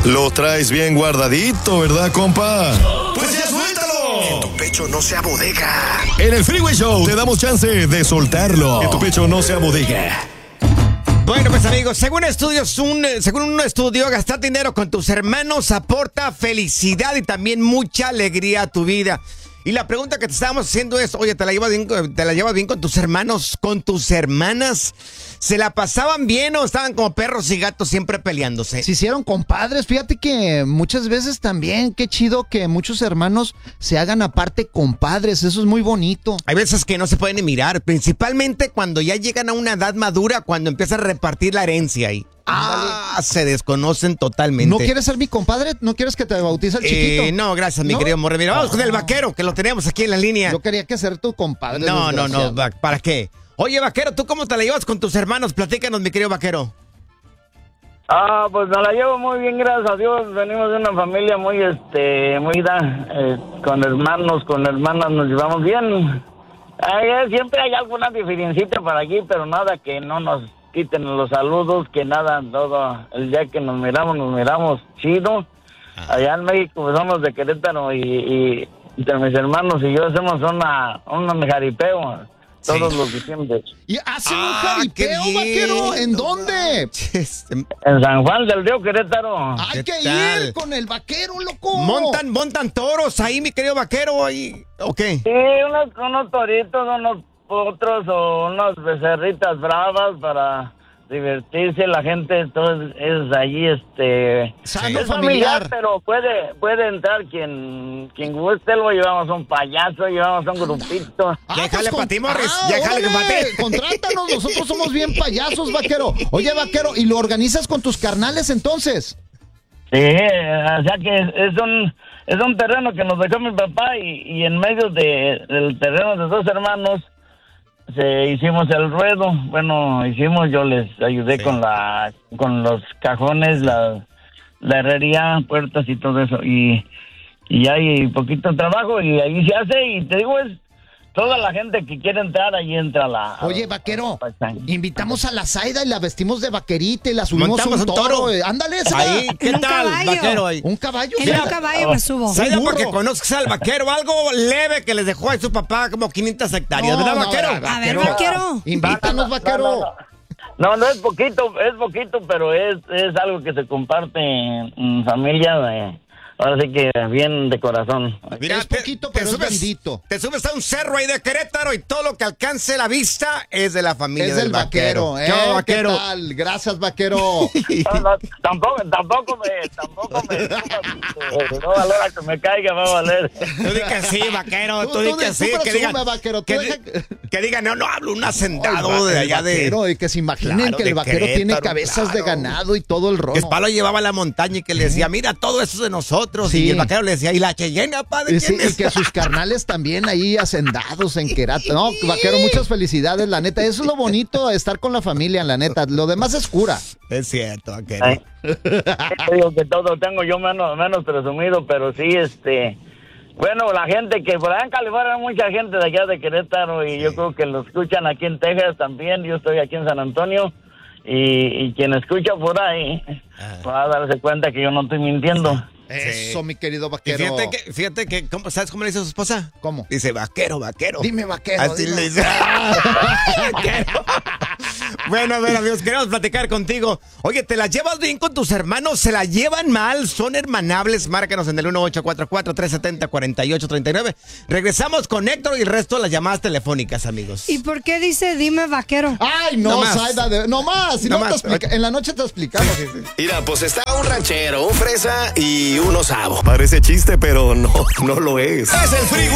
Lo traes bien guardadito, ¿verdad, compa? ¡Pues ya suéltalo! Que tu pecho no sea bodega. En el Freeway Show te damos chance de soltarlo. Que tu pecho no sea bodega. Bueno, pues amigos, según un estudio, gastar dinero con tus hermanos aporta felicidad y también mucha alegría a tu vida. Y la pregunta que te estábamos haciendo es, oye, ¿te la llevas bien con tus hermanos, con tus hermanas? ¿Se la pasaban bien o estaban como perros y gatos siempre peleándose? Se hicieron compadres. Fíjate que muchas veces también, qué chido que muchos hermanos se hagan aparte compadres. Eso es muy bonito. Hay veces que no se pueden ni mirar, principalmente cuando ya llegan a una edad madura, cuando empiezan a repartir la herencia ahí. Se desconocen totalmente. ¿No quieres ser mi compadre? ¿No quieres que te bautice el chiquito? No, gracias, mi querido Morre. Mira, vamos con el vaquero, que lo tenemos aquí en la línea. Yo quería que ser tu compadre. No, ¿para qué? Oye, vaquero, ¿tú cómo te la llevas con tus hermanos? Platícanos, mi querido vaquero. Pues me la llevo muy bien, gracias a Dios. Venimos de una familia muy con hermanos, con hermanas nos llevamos bien. Siempre hay alguna diferencita para aquí, pero nada que no nos quiten los saludos, que nada, todo el día que nos miramos chido. Allá en México pues, somos de Querétaro y entre mis hermanos y yo hacemos un jaripeo todos los diciembre. ¿Y hacen un jaripeo, vaquero? ¿En dónde? En San Juan del Río, Querétaro. Hay que ir con el vaquero, loco. Montan toros ahí, mi querido vaquero, ahí, ¿o qué? Sí, unos toritos, unos potros o unas becerritas bravas para divertirse. La gente todo es allí, sano, es familiar, pero puede entrar quien guste. Luego llevamos un payaso, llevamos un grupito. Déjale para ti, Morris, déjale para ti. Contrátanos, nosotros somos bien payasos, vaquero. Oye, vaquero, ¿y lo organizas con tus carnales entonces? Sí, o sea que es un terreno que nos dejó mi papá y en medio del terreno de dos hermanos hicimos el ruedo. Bueno, yo les ayudé con los cajones, la herrería, puertas y todo eso. Y hay poquito trabajo y ahí se hace. Y te digo, es toda la gente que quiere entrar, ahí entra Oye, vaquero, invitamos a la Zaida y la vestimos de vaquerita y la subimos a un toro. Ándale, ahí, ¿qué tal, vaquero? Ahí. ¿Un caballo? En un caballo me subo. Zaida, porque conozcas al vaquero, algo leve que les dejó a su papá, como 500 hectáreas, ¿verdad, vaquero? A ver, vaquero. Invítanos, vaquero. No, es poquito, pero es algo que se comparte en familia. Ahora sí que bien de corazón. Mira, es poquito, pero es bendito. Te subes a un cerro ahí de Querétaro y todo lo que alcance la vista es de la familia del vaquero. Yo, vaquero. ¿Qué tal? Gracias, vaquero. Tampoco me no valora que me caiga, va a valer. Tú di que sí, vaquero, tú di que sí. Que digan, no hablo un hacendado de allá vaquero, y que se imaginen que el vaquero tiene cabezas de ganado y todo el rollo. Que Palo llevaba a la montaña y que le decía, mira, todo eso es de nosotros. Sí. Y el vaquero le decía, ¿y la Cheyenne, padre? Sí, y que sus carnales también ahí hacendados en Querétaro. No, vaquero, muchas felicidades, la neta. Eso es lo bonito de estar con la familia, la neta. Lo demás es cura. Es cierto, vaquero. Digo que todo tengo yo menos presumido, pero sí, bueno, la gente que por allá en California hay mucha gente de allá de Querétaro y yo creo que lo escuchan aquí en Texas también. Yo estoy aquí en San Antonio y quien escucha por ahí va a darse cuenta que yo no estoy mintiendo. Eso, mi querido vaquero. Y fíjate que, ¿sabes cómo le dice a su esposa? ¿Cómo? Dice, vaquero. Dime, vaquero. Así le dice. Vaquero. Bueno, a ver, amigos, queremos platicar contigo. Oye, ¿te la llevas bien con tus hermanos? ¿Se la llevan mal? ¿Son hermanables? Márcanos en el 1844-370-4839. Regresamos con Héctor y el resto de las llamadas telefónicas, amigos. ¿Y por qué dice dime vaquero? Ay, no, Zaida, no más. Si no te en la noche te explicamos. Mira, pues está un ranchero, un fresa y un osavo. Parece chiste, pero no lo es. Es el Freeway